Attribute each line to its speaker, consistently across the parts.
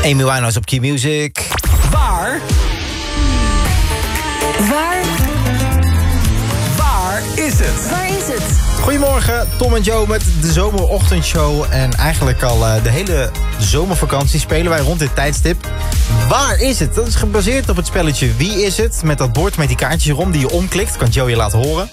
Speaker 1: Amy Winehouse op Key Music.
Speaker 2: Waar is het?
Speaker 3: Waar is het?
Speaker 1: Goedemorgen, Tom en Joe met de zomerochtendshow. En eigenlijk al de hele zomervakantie spelen wij rond dit tijdstip. Waar is het? Dat is gebaseerd op het spelletje Wie is het? Met dat bord met die kaartjes erom die je omklikt. Kan Joe je laten horen.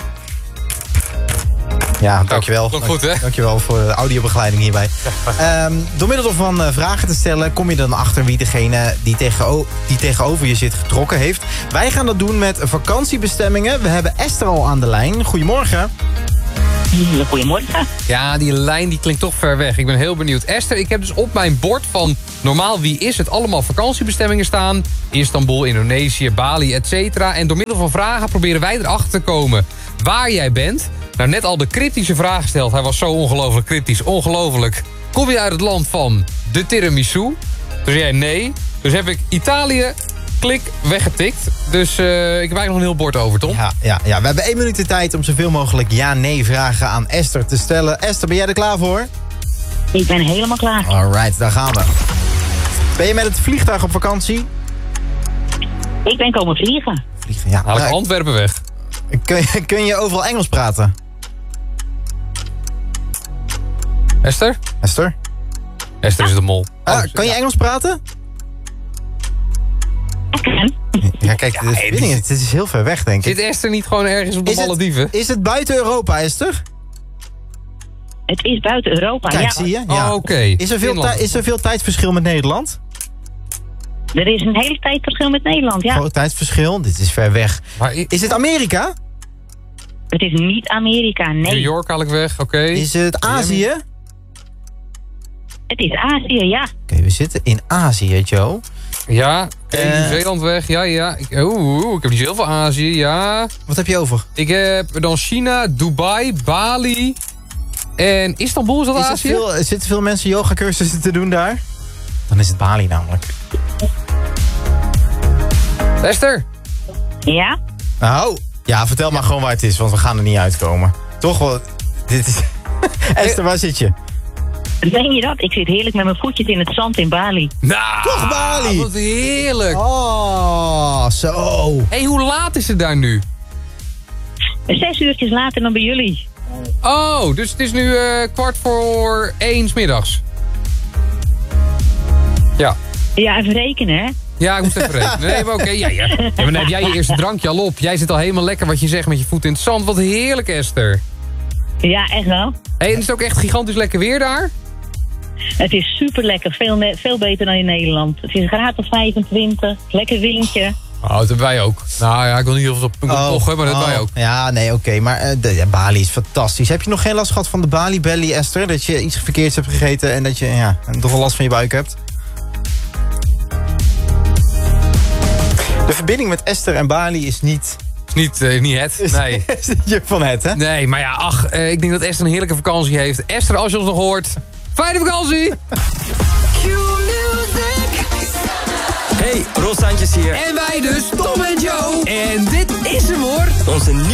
Speaker 1: Ja, dankjewel.
Speaker 4: Goed, hè?
Speaker 1: Dankjewel voor de audiobegeleiding hierbij. Door middel van vragen te stellen kom je dan achter wie degene die tegenover je zit getrokken heeft. Wij gaan dat doen met vakantiebestemmingen. We hebben Esther al aan de lijn. Goedemorgen.
Speaker 5: Goedemorgen.
Speaker 4: Ja, die lijn die klinkt toch ver weg. Ik ben heel benieuwd. Esther, ik heb dus op mijn bord van normaal Wie is het? Allemaal vakantiebestemmingen staan. Istanbul, Indonesië, Bali, etc. En door middel van vragen proberen wij erachter te komen waar jij bent. Nou, net al de cryptische vraag gesteld. Hij was zo ongelooflijk cryptisch. Ongelooflijk. Kom je uit het land van de tiramisu? Dus jij nee. Dus heb ik Italië, klik, weggetikt. Dus ik heb eigenlijk nog een heel bord over, Tom.
Speaker 1: Ja. We hebben 1 minuut de tijd om zoveel mogelijk ja-nee vragen aan Esther te stellen. Esther, ben jij er klaar voor?
Speaker 5: Ik ben helemaal klaar.
Speaker 1: Alright, daar gaan we. Ben je met het vliegtuig op vakantie?
Speaker 5: Ik ben komen vliegen.
Speaker 1: Vliegen, ja.
Speaker 4: Haal ik Antwerpen weg.
Speaker 1: Kun je overal Engels praten?
Speaker 4: Esther?
Speaker 1: Esther?
Speaker 4: Esther is de mol.
Speaker 1: Kan je Engels praten?
Speaker 5: Ik kan.
Speaker 1: Ja, kijk, de verbinding, het is heel ver weg, denk ik.
Speaker 4: Zit Esther niet gewoon ergens op de Malediven?
Speaker 1: Is het buiten Europa, Esther?
Speaker 5: Het is buiten Europa,
Speaker 1: Kijk,
Speaker 5: ja.
Speaker 1: zie je?
Speaker 4: Oh,
Speaker 1: Ja.
Speaker 4: oké.
Speaker 1: Is er veel tijdverschil met Nederland?
Speaker 5: Er is een hele tijdverschil met Nederland, ja.
Speaker 1: Groot tijdverschil? Dit is ver weg.
Speaker 4: Maar
Speaker 1: Is het Amerika?
Speaker 5: Het is niet Amerika, nee.
Speaker 4: New York haal ik weg, oké.
Speaker 1: Is het Azië?
Speaker 5: Het is Azië, ja.
Speaker 1: Oké, we zitten in Azië, Joe.
Speaker 4: Ja, Nieuw-Zeeland weg, ja. Ik heb niet zoveel Azië, ja.
Speaker 1: Wat heb je over?
Speaker 4: Ik heb dan China, Dubai, Bali en Istanbul, is dat Azië?
Speaker 1: Zitten veel mensen yogacursussen te doen daar? Dan is het Bali namelijk.
Speaker 4: Esther?
Speaker 5: Ja?
Speaker 1: Nou, ja, vertel maar gewoon waar het is, want we gaan er niet uitkomen. Toch wel, dit is... Esther, waar zit je?
Speaker 5: Meen je dat? Ik zit heerlijk met mijn voetjes in het zand in Bali.
Speaker 4: Nou,
Speaker 1: Toch Bali?
Speaker 4: Wat heerlijk.
Speaker 1: Oh, zo.
Speaker 4: Hé, hoe laat is het daar nu?
Speaker 5: 6 uurtjes later dan bij jullie.
Speaker 4: Oh, dus het is nu 1:15 's middags. Ja.
Speaker 5: Ja, even rekenen, hè?
Speaker 4: Ja, ik moet even rekenen. Nee, maar oké. Ja, maar dan heb jij je eerste drankje al op. Jij zit al helemaal lekker wat je zegt met je voet in het zand. Wat heerlijk, Esther.
Speaker 5: Ja, echt wel.
Speaker 4: Hé, en is het ook echt gigantisch lekker weer daar?
Speaker 5: Het is super lekker. Veel beter dan in Nederland. Het is een graad of 25. Lekker windje.
Speaker 4: Oh, dat hebben wij ook. Nou ja, ik wil niet heel veel op pochen, maar dat hebben wij ook.
Speaker 1: Ja, nee, oké. Maar Bali is fantastisch. Heb je nog geen last gehad van de Bali-belly, Esther? Dat je iets verkeerds hebt gegeten en dat je toch wel last van je buik hebt? De verbinding met Esther en Bali is niet...
Speaker 4: Niet het, nee.
Speaker 1: Je van het, hè?
Speaker 4: Nee, maar ja, ik denk dat Esther een heerlijke vakantie heeft. Esther, als je ons nog hoort, fijne vakantie!
Speaker 2: Hey, Ros Sanchez hier.
Speaker 4: En wij dus, Tom en Joe. En dit is hem hoor.
Speaker 2: Onze